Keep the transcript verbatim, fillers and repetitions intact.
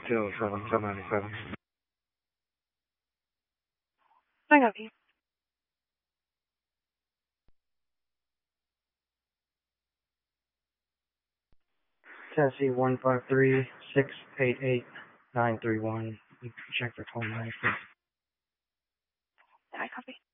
two seven ten ninety-seven. I copy. Tennessee one five three six eight eight nine three one. You can check for twenty minutes. I copy.